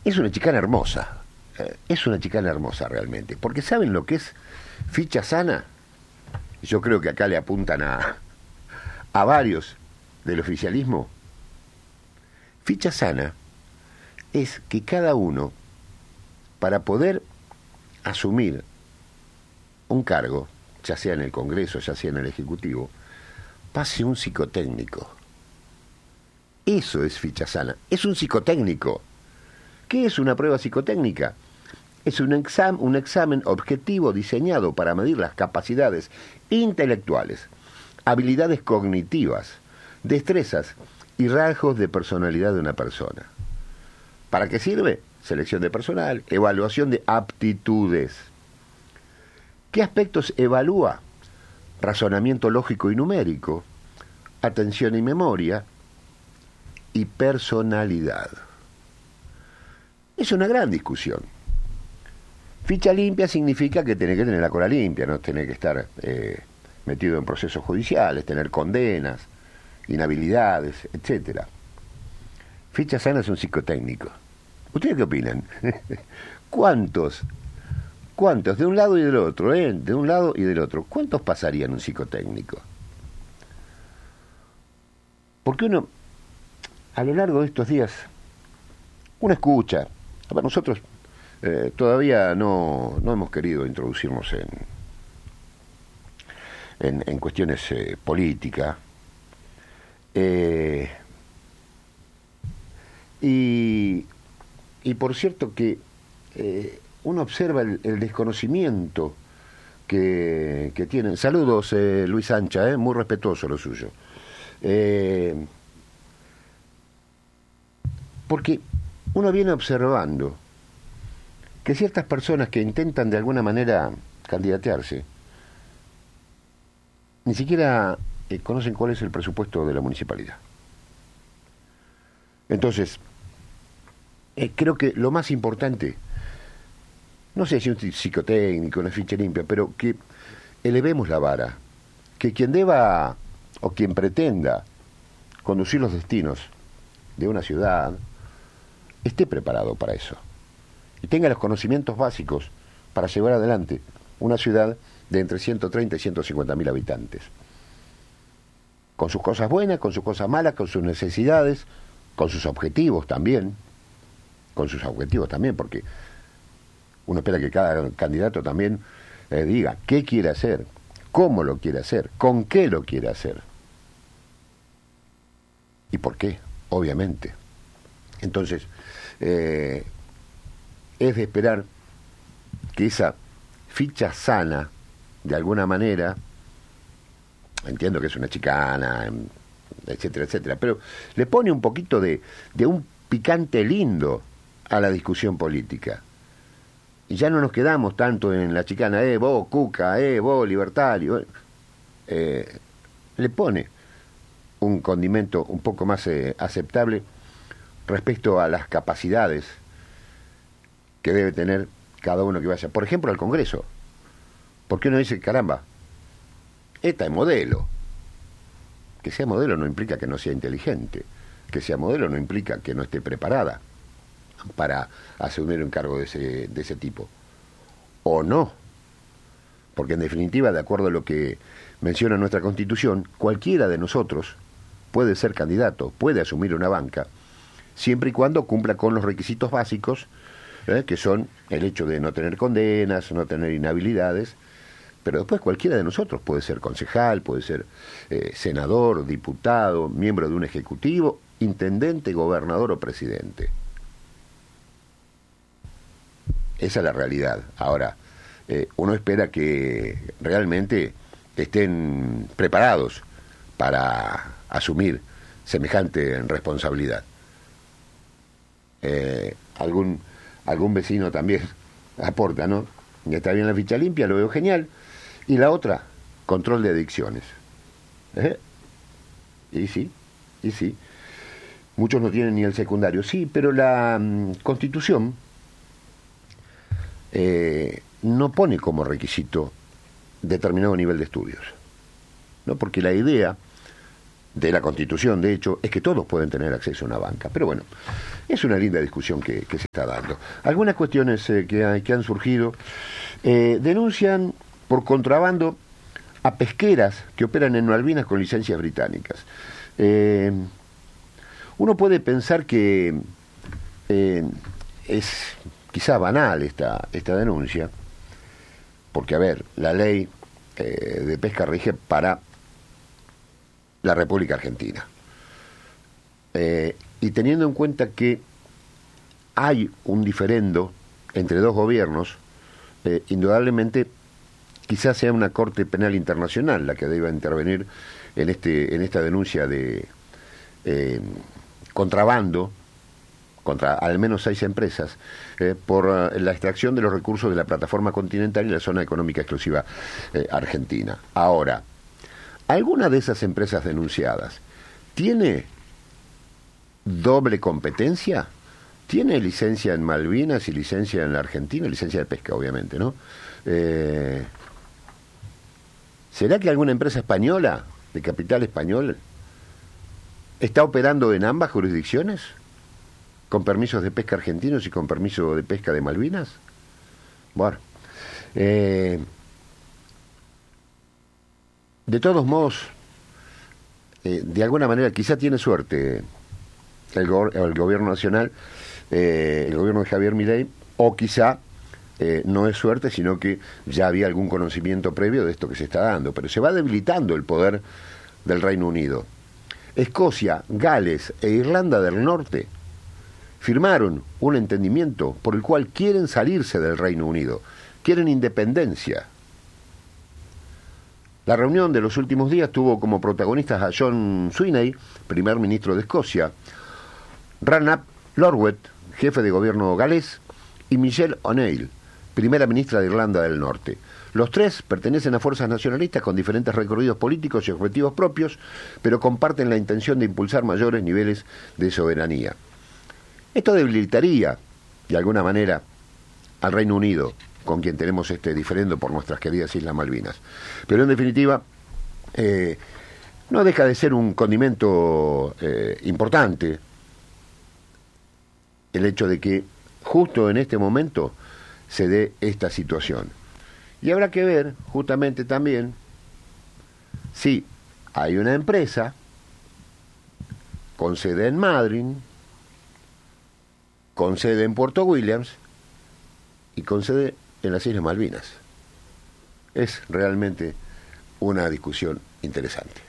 Es una chicana hermosa. Es una chicana hermosa realmente. Porque ¿saben lo que es ficha sana? Yo creo que acá le apuntan a varios del oficialismo. Ficha sana es que cada uno, para poder asumir un cargo, ya sea en el Congreso, ya sea en el Ejecutivo, pase un psicotécnico. Eso es ficha sana. Es un psicotécnico. ¿Qué es una prueba psicotécnica? Es un examen objetivo diseñado para medir las capacidades intelectuales, habilidades cognitivas, destrezas y rasgos de personalidad de una persona. ¿Para qué sirve? Selección de personal, evaluación de aptitudes. ¿Qué aspectos evalúa? Razonamiento lógico y numérico, atención y memoria, y personalidad. Es una gran discusión. Ficha limpia significa que tenés que tener la cola limpia, no tenés que estar metido en procesos judiciales, tener condenas, inhabilidades, etcétera. Ficha sana es un psicotécnico. ¿Ustedes qué opinan? ¿Cuántos de un lado y del otro, de un lado y del otro, cuántos pasarían un psicotécnico? Porque uno, a lo largo de estos días, uno escucha. A ver, nosotros todavía no hemos querido introducirnos en cuestiones políticas. Y por cierto que uno observa el desconocimiento que tienen. Saludos, Luis Sancha, muy respetuoso lo suyo. Porque uno viene observando que ciertas personas que intentan de alguna manera candidatearse ni siquiera conocen cuál es el presupuesto de la municipalidad. Entonces, creo que lo más importante, no sé si un psicotécnico, una ficha limpia, pero que elevemos la vara, que quien deba o quien pretenda conducir los destinos de una ciudad esté preparado para eso y tenga los conocimientos básicos para llevar adelante una ciudad de entre 130 y 150 mil habitantes, con sus cosas buenas, con sus cosas malas, con sus necesidades, con sus objetivos también, porque uno espera que cada candidato también diga qué quiere hacer, cómo lo quiere hacer, con qué lo quiere hacer y por qué, obviamente. Entonces, es de esperar que esa ficha sana, de alguna manera, entiendo que es una chicana, etcétera, etcétera, pero le pone un poquito de un picante lindo a la discusión política. Y ya no nos quedamos tanto en la chicana, vos cuca, vos libertario. Le pone un condimento un poco más aceptable respecto a las capacidades que debe tener cada uno que vaya, por ejemplo, al Congreso. Porque uno dice, caramba, esta es modelo. Que sea modelo no implica que no sea inteligente. Que sea modelo no implica que no esté preparada para asumir un cargo de ese tipo. O no. Porque en definitiva, de acuerdo a lo que menciona nuestra Constitución, cualquiera de nosotros puede ser candidato, puede asumir una banca, siempre y cuando cumpla con los requisitos básicos, que son el hecho de no tener condenas, no tener inhabilidades, pero después cualquiera de nosotros puede ser concejal, puede ser senador, diputado, miembro de un ejecutivo, intendente, gobernador o presidente. Esa es la realidad. Ahora, uno espera que realmente estén preparados para asumir semejante responsabilidad. Algún vecino también aporta, ¿no? Está bien la ficha limpia, lo veo genial. Y la otra, control de adicciones. Y sí. Muchos no tienen ni el secundario. Sí, pero la Constitución no pone como requisito determinado nivel de estudios, ¿no? Porque la idea de la Constitución, de hecho, es que todos pueden tener acceso a una banca. Pero bueno, es una linda discusión que se está dando. Algunas cuestiones que han surgido denuncian por contrabando a pesqueras que operan en Malvinas con licencias británicas. Uno puede pensar que es quizá banal esta denuncia, porque, a ver, la ley de pesca rige para la República Argentina. Y teniendo en cuenta que hay un diferendo entre dos gobiernos, indudablemente quizás sea una Corte Penal Internacional la que deba intervenir en esta denuncia de contrabando contra al menos 6 empresas por la extracción de los recursos de la plataforma continental y la zona económica exclusiva argentina. Ahora, ¿alguna de esas empresas denunciadas tiene doble competencia? ¿Tiene licencia en Malvinas y licencia en la Argentina? Licencia de pesca, obviamente, ¿no? ¿Será que alguna empresa española, de capital español, está operando en ambas jurisdicciones? ¿Con permisos de pesca argentinos y con permiso de pesca de Malvinas? Bueno. De todos modos, de alguna manera, quizá tiene suerte el gobierno nacional, el gobierno de Javier Milei, o quizá no es suerte, sino que ya había algún conocimiento previo de esto que se está dando, pero se va debilitando el poder del Reino Unido. Escocia, Gales e Irlanda del Norte firmaron un entendimiento por el cual quieren salirse del Reino Unido, quieren independencia. La reunión de los últimos días tuvo como protagonistas a John Swinney, primer ministro de Escocia, Ranulph Lorwet, jefe de gobierno galés, y Michelle O'Neill, primera ministra de Irlanda del Norte. Los tres pertenecen a fuerzas nacionalistas con diferentes recorridos políticos y objetivos propios, pero comparten la intención de impulsar mayores niveles de soberanía. Esto debilitaría, de alguna manera, al Reino Unido, con quien tenemos este diferendo por nuestras queridas Islas Malvinas. Pero en definitiva, no deja de ser un condimento importante el hecho de que justo en este momento se dé esta situación. Y habrá que ver justamente también si hay una empresa con sede en Madrid, con sede en Puerto Williams y con sede en las Islas Malvinas. Es realmente una discusión interesante.